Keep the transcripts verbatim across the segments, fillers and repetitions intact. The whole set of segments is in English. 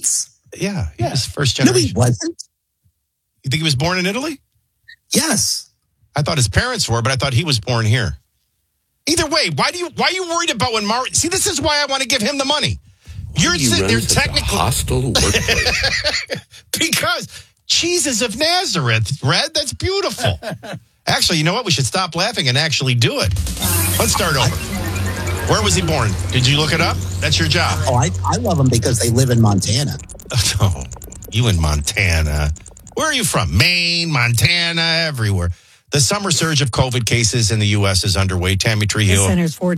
States? Yeah, he yeah. was first No, generation. he wasn't. You think he was born in Italy? Yes. I thought his parents were, but I thought he was born here. Either way, why do you why are you worried about when Mario? See, this is why I want to give him the money. Why You're you sitting there such a technically hostile workplace. because Jesus of Nazareth, Red. That's beautiful. Actually, you know what? We should stop laughing and actually do it. Let's start over. Where was he born? Did you look it up? That's your job. Oh, I, I love them because they live in Montana. Oh, you in Montana. Where are you from? Maine, Montana, everywhere. The summer surge of COVID cases in the U S is underway. Tammy Trujillo. The Centers for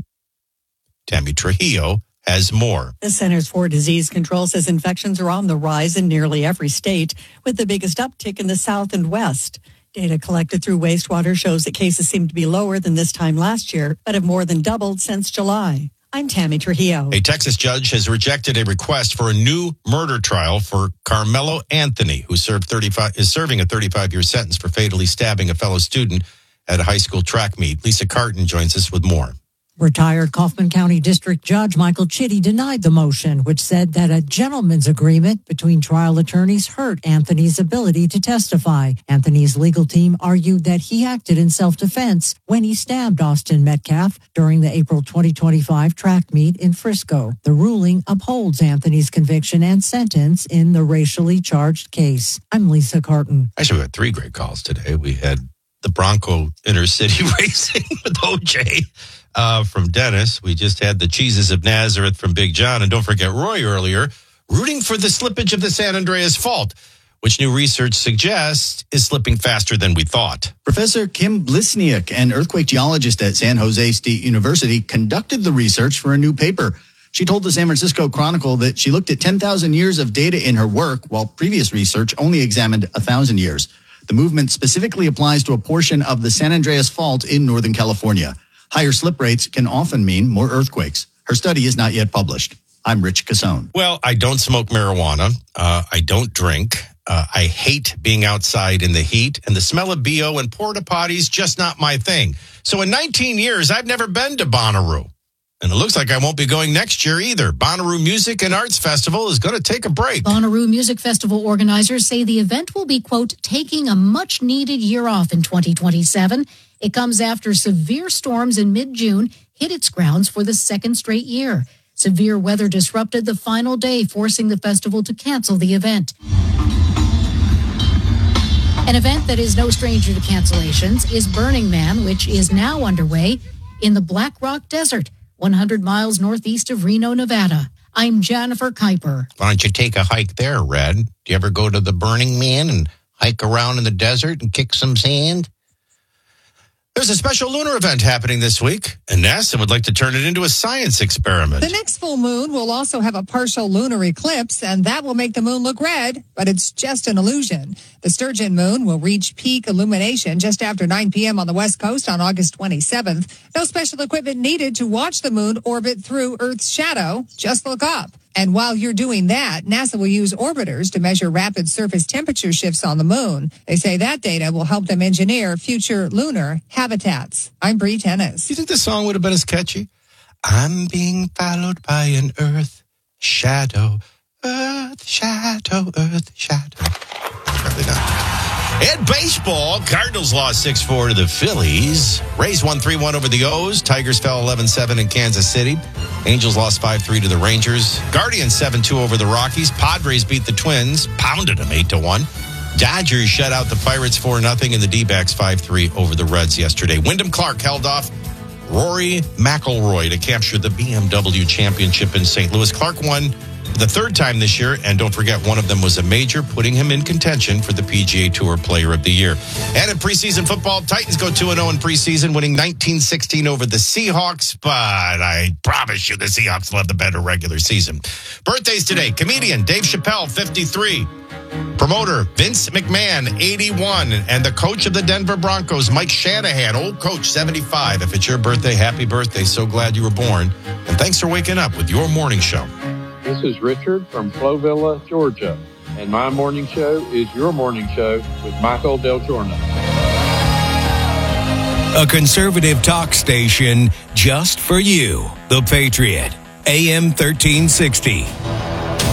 Tammy Trujillo has more. The Centers for Disease Control says infections are on the rise in nearly every state, with the biggest uptick in the South and West. Data collected through wastewater shows that cases seem to be lower than this time last year, but have more than doubled since July. I'm Tammy Trujillo. A Texas judge has rejected a request for a new murder trial for Carmelo Anthony, who served thirty-five is serving a thirty-five-year sentence for fatally stabbing a fellow student at a high school track meet. Lisa Carton joins us with more. Retired Kaufman County District Judge Michael Chitty denied the motion, which said that a gentleman's agreement between trial attorneys hurt Anthony's ability to testify. Anthony's legal team argued that he acted in self-defense when he stabbed Austin Metcalf during the April twenty twenty-five track meet in Frisco. The ruling upholds Anthony's conviction and sentence in the racially charged case. I'm Lisa Carton. Actually, we had three great calls today. We had the Bronco Intercity Racing with O J. Uh, from Dennis. We just had the Cheeses of Nazareth from Big John. And don't forget Roy earlier, rooting for the slippage of the San Andreas Fault, which new research suggests is slipping faster than we thought. Professor Kim Blisniak, an earthquake geologist at San Jose State University, conducted the research for a new paper. She told the San Francisco Chronicle that she looked at ten thousand years of data in her work, while previous research only examined one thousand years. The movement specifically applies to a portion of the San Andreas Fault in Northern California. Higher slip rates can often mean more earthquakes. Her study is not yet published. I'm Rich Cassone. Well, I don't smoke marijuana. Uh, I don't drink. Uh, I hate being outside in the heat. And the smell of B O and porta potties, just not my thing. So in nineteen years, I've never been to Bonnaroo. And it looks like I won't be going next year either. Bonnaroo Music and Arts Festival is going to take a break. Bonnaroo Music Festival organizers say the event will be, quote, taking a much-needed year off in twenty twenty-seven. It comes after severe storms in mid-June hit its grounds for the second straight year. Severe weather disrupted the final day, forcing the festival to cancel the event. An event that is no stranger to cancellations is Burning Man, which is now underway in the Black Rock Desert, one hundred miles northeast of Reno, Nevada. I'm Jennifer Kuiper. Why don't you take a hike there, Red? Do you ever go to the Burning Man and hike around in the desert and kick some sand? There's a special lunar event happening this week, and NASA would like to turn it into a science experiment. The next full moon will also have a partial lunar eclipse, and that will make the moon look red, but it's just an illusion. The Sturgeon moon will reach peak illumination just after nine p.m. on the West Coast on August twenty-seventh. No special equipment needed to watch the moon orbit through Earth's shadow. Just look up. And while you're doing that, NASA will use orbiters to measure rapid surface temperature shifts on the moon. They say that data will help them engineer future lunar habitats. I'm Bree Tennis. Do you think the song would have been as catchy? I'm being followed by an Earth shadow. Earth shadow, Earth shadow. Probably not. And baseball, Cardinals lost six four to the Phillies. Rays won three one over the O's. Tigers fell eleven seven in Kansas City. Angels lost five three to the Rangers. Guardians seven two over the Rockies. Padres beat the Twins, pounded them eight to one. Dodgers shut out the Pirates four nothing, and the D-backs five three over the Reds yesterday. Wyndham Clark held off Rory McIlroy to capture the B M W championship in Saint Louis. Clark won for the third time this year, and don't forget, one of them was a major, putting him in contention for the P G A Tour Player of the Year. And in preseason football, Titans go two and oh in preseason, winning nineteen sixteen over the Seahawks, but I promise you the Seahawks will have the better regular season. Birthdays today, comedian Dave Chappelle, fifty-three. Promoter Vince McMahon, eighty-one. And the coach of the Denver Broncos, Mike Shanahan, old coach, seventy-five. If it's your birthday, happy birthday. So glad you were born. And thanks for waking up with your morning show. This is Richard from Flovilla, Georgia, and my morning show is your morning show with Michael Del Giorno. A conservative talk station just for you. The Patriot, A M thirteen sixty.